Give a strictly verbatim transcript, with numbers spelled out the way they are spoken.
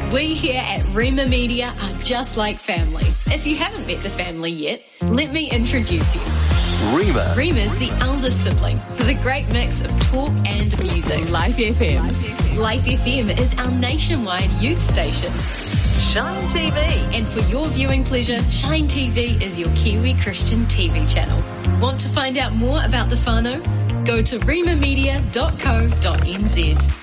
We here at Rema Media are just like family. If you haven't met the family yet, let me introduce you. Rema. Rema's the eldest sibling with a great mix of talk and music. Life F M. Life F M is our nationwide youth station. Shine T V. And for your viewing pleasure, Shine T V is your Kiwi Christian T V channel. Want to find out more about the whānau? Go to rema media dot co dot n z.